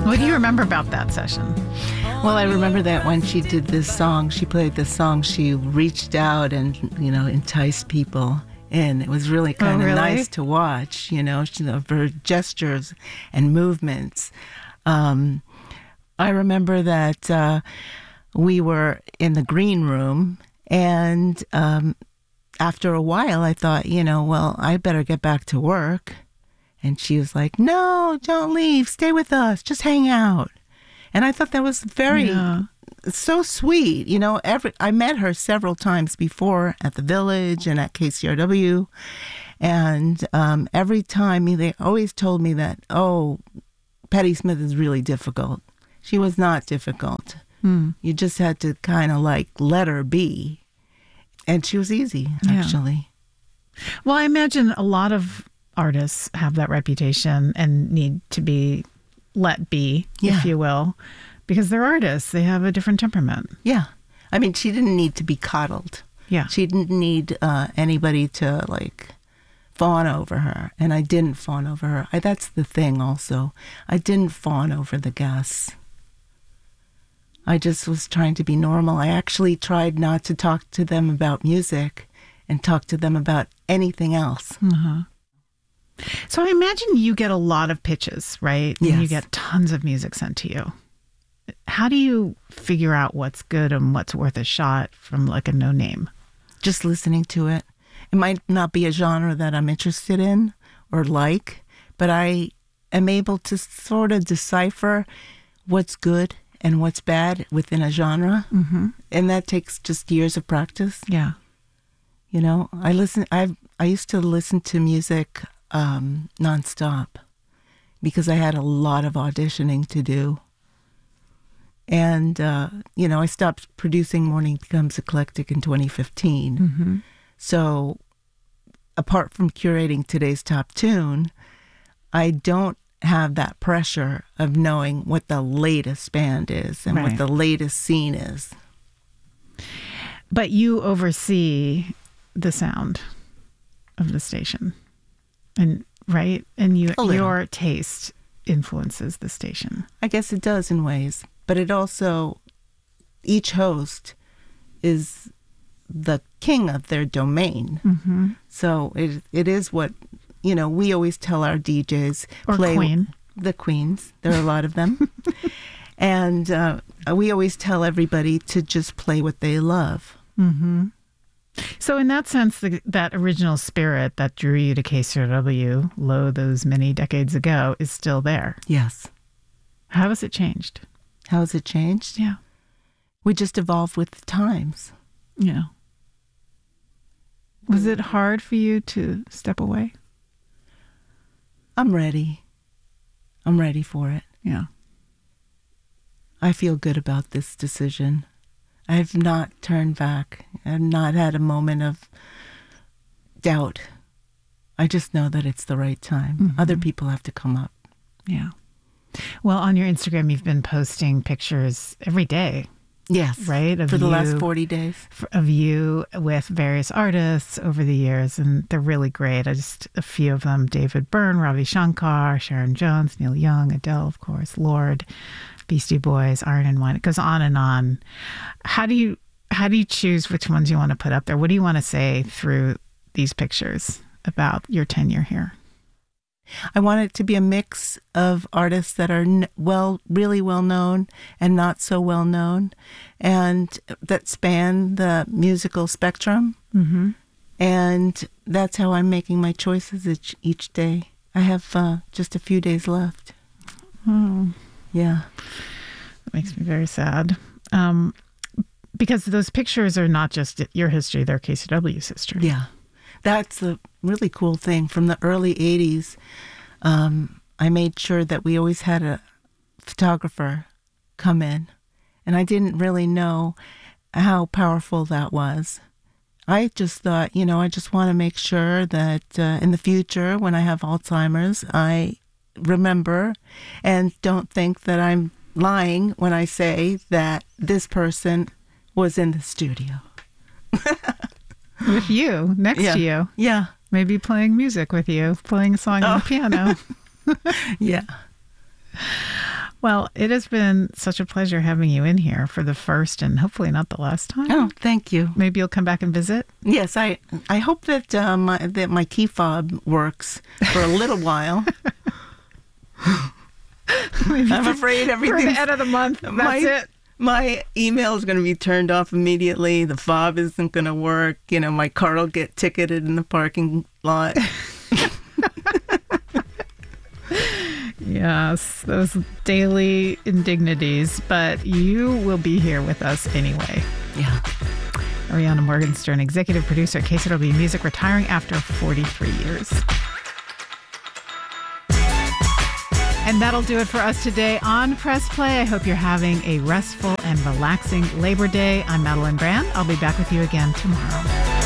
What do you remember about that session? Well, I remember that when she did this song, she played this song, she reached out and, enticed people in. It was really kind of nice to watch, her gestures and movements. I remember that we were in the green room, and after a while I thought, I better get back to work. And she was like, no, don't leave. Stay with us. Just hang out. And I thought that was so sweet. I met her several times before at the Village and at KCRW. And every time they always told me that, Patti Smith is really difficult. She was not difficult. You just had to kind of let her be. And she was easy, actually. Well, I imagine a lot of artists have that reputation and need to be let be, if you will, because they're artists. They have a different temperament. Yeah. I mean, she didn't need to be coddled. Yeah. She didn't need anybody to fawn over her. And I didn't fawn over her. That's the thing also. I didn't fawn over the guests. I just was trying to be normal. I actually tried not to talk to them about music and talk to them about anything else. Uh-huh. So I imagine you get a lot of pitches, right? Yes. And you get tons of music sent to you. How do you figure out what's good and what's worth a shot from a no name? Just listening to it. It might not be a genre that I'm interested in or but I am able to sort of decipher what's good and what's bad within a genre. Mm-hmm. And that takes just years of practice. Yeah. I used to listen to music nonstop because I had a lot of auditioning to do. And, I stopped producing Morning Becomes Eclectic in 2015. Mm-hmm. So apart from curating today's top tune, I don't have that pressure of knowing what the latest band is and what the latest scene is. But you oversee the sound of the station. And your taste influences the station. I guess it does in ways, but it also, each host is the king of their domain. Mm-hmm. So it is what, we always tell our DJs. Queen. The queens. There are a lot of them. And we always tell everybody to just play what they love. Mm-hmm. So in that sense, that original spirit that drew you to KCRW, those many decades ago, is still there. Yes. How has it changed? How has it changed? Yeah. We just evolve with the times. Yeah. Was it hard for you to step away? I'm ready. I'm ready for it. Yeah. I feel good about this decision. I've not turned back. I've not had a moment of doubt. I just know that it's the right time. Mm-hmm. Other people have to come up. Yeah. Well, on your Instagram, you've been posting pictures every day. Yes. Right? For the last 40 days. Of you with various artists over the years, and they're really great. A few of them: David Byrne, Ravi Shankar, Sharon Jones, Neil Young, Adele, of course, Lorde, Beastie Boys, Iron and Wine. It goes on and on. How do you choose which ones you want to put up there? What do you want to say through these pictures about your tenure here? I want it to be a mix of artists that are really well known and not so well known, and that span the musical spectrum. Mm-hmm. And that's how I'm making my choices each day. I have just a few days left. Oh. Yeah. That makes me very sad. Because those pictures are not just your history, they're KCW's history. Yeah. That's the really cool thing. From the early 80s, I made sure that we always had a photographer come in. And I didn't really know how powerful that was. I just thought, I just want to make sure that in the future, when I have Alzheimer's, I remember and don't think that I'm lying when I say that this person was in the studio. With you, next to you. Yeah. Maybe playing music with you, playing a song on the piano. Yeah. Well, it has been such a pleasure having you in here for the first and hopefully not the last time. Oh, thank you. Maybe you'll come back and visit? Yes, I hope that my key fob works for a little while. I'm afraid everything. For the end of the month, that's it. My email is going to be turned off immediately. The fob isn't going to work. My car will get ticketed in the parking lot. Yes, those daily indignities, but you will be here with us anyway. Yeah. Ariana Morgenstern, executive producer at KCRW Music, retiring after 43 years. And that'll do it for us today on Press Play. I hope you're having a restful and relaxing Labor Day. I'm Madeline Brand. I'll be back with you again tomorrow.